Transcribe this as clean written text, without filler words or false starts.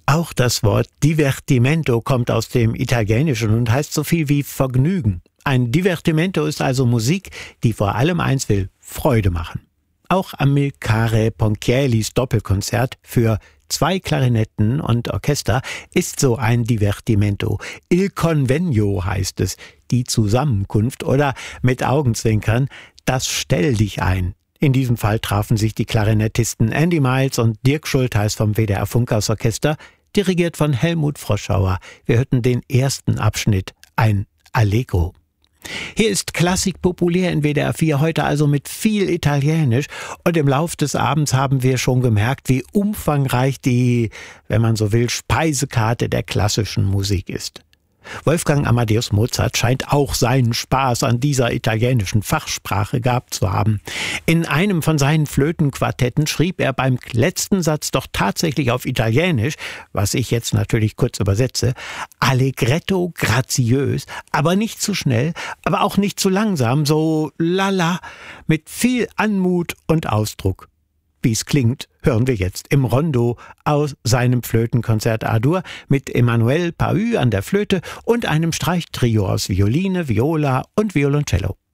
Auch das Wort Divertimento kommt aus dem Italienischen und heißt so viel wie Vergnügen. Ein Divertimento ist also Musik, die vor allem eins will: Freude machen. Auch Amilcare Ponchiellis Doppelkonzert für 2 Klarinetten und Orchester ist so ein Divertimento. Il Convegno heißt es, die Zusammenkunft, oder mit Augenzwinkern, das Stell dich ein. In diesem Fall trafen sich die Klarinettisten Andy Miles und Dirk Schultheis vom WDR Funkhausorchester, dirigiert von Helmut Froschauer. Wir hörten den ersten Abschnitt, ein Allegro. Hier ist Klassik populär in WDR 4, heute also mit viel Italienisch, und im Lauf des Abends haben wir schon gemerkt, wie umfangreich die, wenn man so will, Speisekarte der klassischen Musik ist. Wolfgang Amadeus Mozart scheint auch seinen Spaß an dieser italienischen Fachsprache gehabt zu haben. In einem von seinen Flötenquartetten schrieb er beim letzten Satz doch tatsächlich auf Italienisch, was ich jetzt natürlich kurz übersetze: Allegretto graziös, aber nicht zu schnell, aber auch nicht zu langsam, so lala, mit viel Anmut und Ausdruck. Wie es klingt, hören wir jetzt im Rondo aus seinem Flötenkonzert A-Dur mit Emmanuel Pahud an der Flöte und einem Streichtrio aus Violine, Viola und Violoncello.